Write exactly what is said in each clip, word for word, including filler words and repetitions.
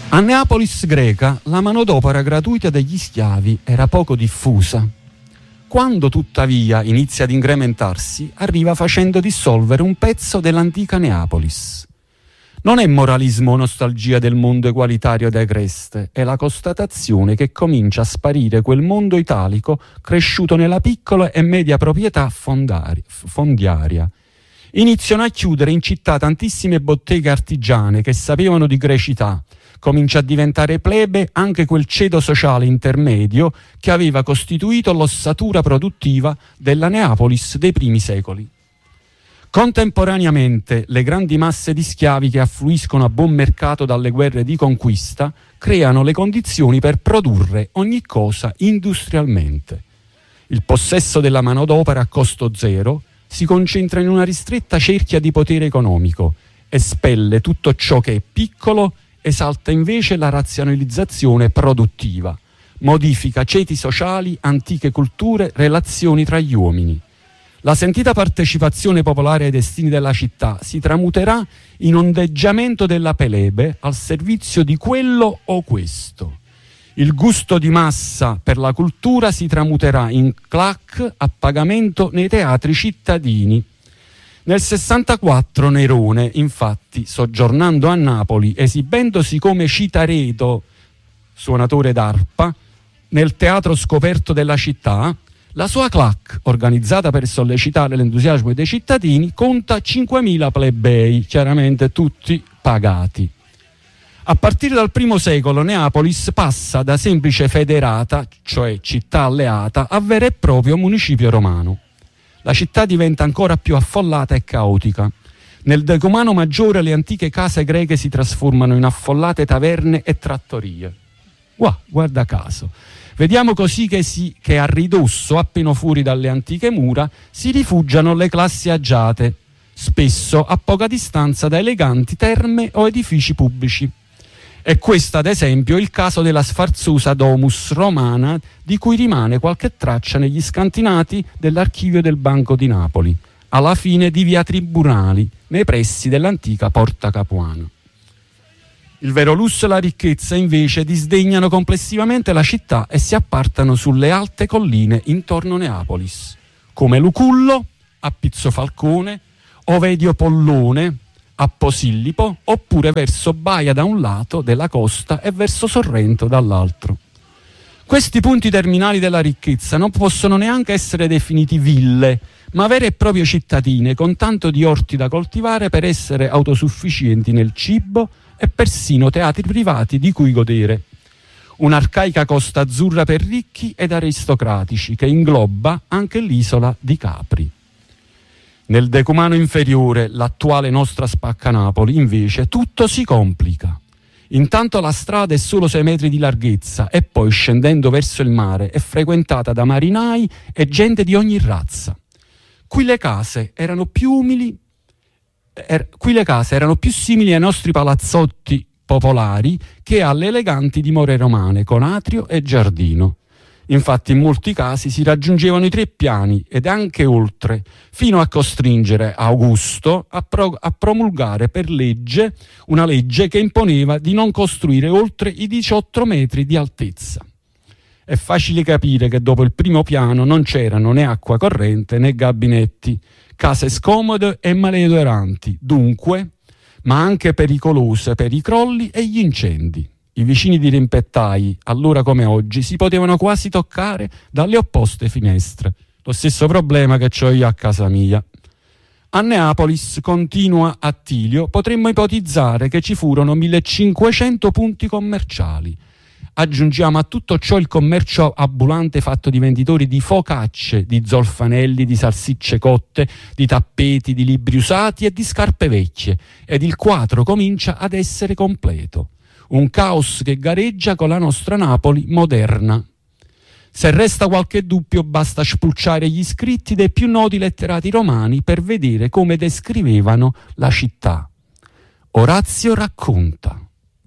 A Neapolis greca la manodopera gratuita degli schiavi era poco diffusa. Quando tuttavia inizia ad incrementarsi, arriva facendo dissolvere un pezzo dell'antica Neapolis. Non è moralismo o nostalgia del mondo egualitario ed agreste, è la constatazione che comincia a sparire quel mondo italico cresciuto nella piccola e media proprietà fondari- fondiaria. Iniziano a chiudere in città tantissime botteghe artigiane che sapevano di grecità. Comincia a diventare plebe anche quel ceto sociale intermedio che aveva costituito l'ossatura produttiva della Neapolis dei primi secoli. Contemporaneamente, le grandi masse di schiavi che affluiscono a buon mercato dalle guerre di conquista creano le condizioni per produrre ogni cosa industrialmente. Il possesso della manodopera a costo zero si concentra in una ristretta cerchia di potere economico, espelle tutto ciò che è piccolo, esalta invece la razionalizzazione produttiva, modifica ceti sociali, antiche culture, relazioni tra gli uomini. La sentita partecipazione popolare ai destini della città si tramuterà in ondeggiamento della plebe al servizio di quello o questo. Il gusto di massa per la cultura si tramuterà in clac a pagamento nei teatri cittadini. Nel sessantaquattro Nerone, infatti, soggiornando a Napoli, esibendosi come Citareto, suonatore d'arpa, nel teatro scoperto della città, la sua clac, organizzata per sollecitare l'entusiasmo dei cittadini, conta cinquemila plebei, chiaramente tutti pagati. A partire dal primo secolo Neapolis passa da semplice federata, cioè città alleata, a vero e proprio municipio romano. La città diventa ancora più affollata e caotica. Nel decumano maggiore le antiche case greche si trasformano in affollate taverne e trattorie. Wow, guarda caso. Vediamo così che, si, che a ridosso, appena fuori dalle antiche mura, si rifugiano le classi agiate, spesso a poca distanza da eleganti terme o edifici pubblici. È questo, ad esempio, il caso della sfarzosa domus romana di cui rimane qualche traccia negli scantinati dell'archivio del Banco di Napoli, alla fine di via Tribunali, nei pressi dell'antica Porta Capuana. Il vero lusso e la ricchezza, invece, disdegnano complessivamente la città e si appartano sulle alte colline intorno a Neapolis, come Lucullo, a Pizzofalcone, Ovedio Pollone, a Posillipo, oppure verso Baia da un lato della costa e verso Sorrento dall'altro. Questi punti terminali della ricchezza non possono neanche essere definiti ville, ma vere e proprie cittadine con tanto di orti da coltivare per essere autosufficienti nel cibo e persino teatri privati di cui godere. Un'arcaica costa azzurra per ricchi ed aristocratici che ingloba anche l'isola di Capri. Nel decumano inferiore, l'attuale nostra Spaccanapoli, invece, tutto si complica. Intanto la strada è solo sei metri di larghezza e poi, scendendo verso il mare, è frequentata da marinai e gente di ogni razza. Qui le case erano più umili, er, qui le case erano più simili ai nostri palazzotti popolari che alle eleganti dimore romane, con atrio e giardino. Infatti in molti casi si raggiungevano i tre piani ed anche oltre, fino a costringere Augusto a, pro- a promulgare per legge una legge che imponeva di non costruire oltre i diciotto metri di altezza. È facile capire che dopo il primo piano non c'erano né acqua corrente né gabinetti, case scomode e maleodoranti, dunque, ma anche pericolose per i crolli e gli incendi. I vicini dirimpettai, allora come oggi, si potevano quasi toccare dalle opposte finestre. Lo stesso problema che ho io a casa mia. A Neapolis, continua Attilio, potremmo ipotizzare che ci furono millecinquecento punti commerciali. Aggiungiamo a tutto ciò il commercio ambulante fatto di venditori di focacce, di zolfanelli, di salsicce cotte, di tappeti, di libri usati e di scarpe vecchie, ed il quadro comincia ad essere completo. Un caos che gareggia con la nostra Napoli moderna. Se resta qualche dubbio, basta spulciare gli scritti dei più noti letterati romani per vedere come descrivevano la città. Orazio racconta.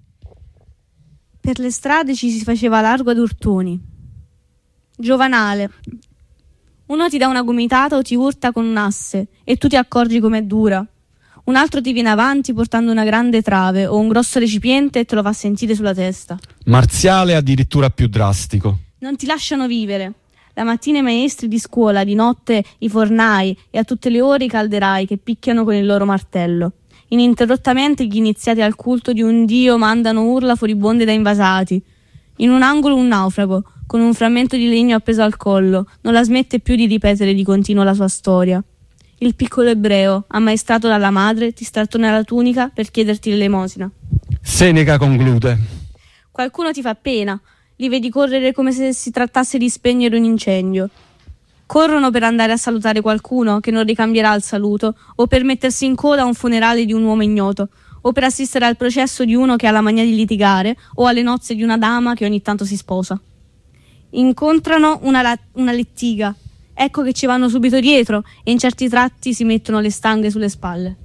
Per le strade ci si faceva largo ad urtoni. Giovanale. Uno ti dà una gomitata o ti urta con un asse e tu ti accorgi com'è dura. Un altro ti viene avanti portando una grande trave o un grosso recipiente e te lo fa sentire sulla testa. Marziale addirittura più drastico. Non ti lasciano vivere. La mattina i maestri di scuola, di notte i fornai e a tutte le ore i calderai che picchiano con il loro martello. Ininterrottamente gli iniziati al culto di un dio mandano urla furibonde da invasati. In un angolo un naufrago, con un frammento di legno appeso al collo, non la smette più di ripetere di continuo la sua storia. Il piccolo ebreo, ammaestrato dalla madre, ti strattona la tunica per chiederti l'elemosina. Seneca conclude. Qualcuno ti fa pena, li vedi correre come se si trattasse di spegnere un incendio. Corrono per andare a salutare qualcuno che non ricambierà il saluto, o per mettersi in coda a un funerale di un uomo ignoto, o per assistere al processo di uno che ha la mania di litigare, o alle nozze di una dama che ogni tanto si sposa. Incontrano una, la- una lettiga, ecco che ci vanno subito dietro e in certi tratti si mettono le stanghe sulle spalle.